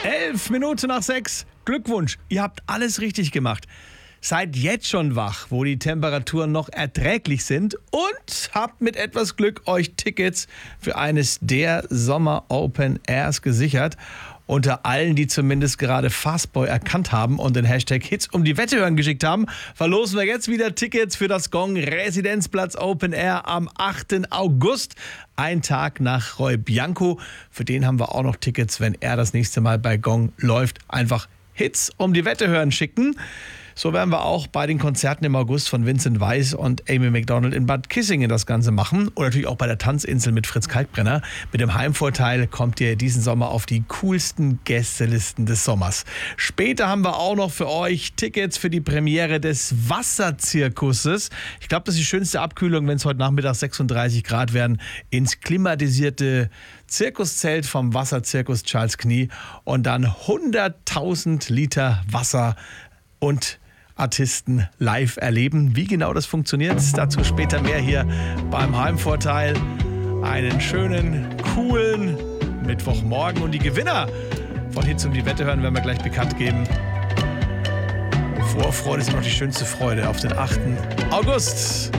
11 Minuten nach 6. Glückwunsch, ihr habt alles richtig gemacht. Seid jetzt schon wach, wo die Temperaturen noch erträglich sind und habt mit etwas Glück euch Tickets für eines der Sommer Open Airs gesichert. Unter allen, die zumindest gerade Fastboy erkannt haben und den Hashtag Hits um die Wette hören geschickt haben, verlosen wir jetzt wieder Tickets für das Gong Residenzplatz Open Air am 8. August. Ein Tag nach Roy Bianco. Für den haben wir auch noch Tickets, wenn er das nächste Mal bei Gong läuft. Einfach Hits um die Wette hören schicken. So werden wir auch bei den Konzerten im August von Vincent Weiss und Amy Macdonald in Bad Kissingen das Ganze machen. Und natürlich auch bei der Tanzinsel mit Fritz Kalkbrenner. Mit dem Heimvorteil kommt ihr diesen Sommer auf die coolsten Gästelisten des Sommers. Später haben wir auch noch für euch Tickets für die Premiere des Wasserzirkuses. Ich glaube, das ist die schönste Abkühlung, wenn es heute Nachmittag 36 Grad werden, ins klimatisierte Zirkuszelt vom Wasserzirkus Charles Knie und dann 100.000 Liter Wasser und Artisten live erleben. Wie genau das funktioniert, dazu später mehr hier beim Heimvorteil. Einen schönen, coolen Mittwochmorgen und die Gewinner von Hits um die Wette hören werden wir gleich bekannt geben. Vorfreude ist noch die schönste Freude auf den 8. August.